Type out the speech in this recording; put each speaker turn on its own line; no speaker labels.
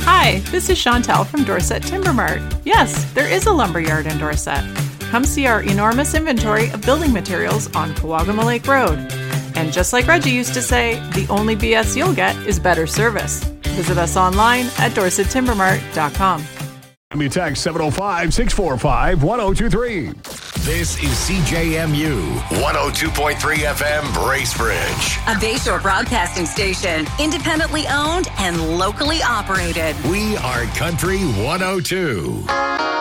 Hi, this is Chantel from Dorset Timber Mart. Yes, there is a lumberyard in Dorset. Come see our enormous inventory of building materials on Kawagama Lake Road. And just like Reggie used to say, the only BS you'll get is better service. Visit us online at dorsettimbermart.com.
Me text 705-645-1023.
This is CJMU 102.3 FM Bracebridge.
A Bayshore broadcasting station, independently owned and locally operated.
We are Country 102.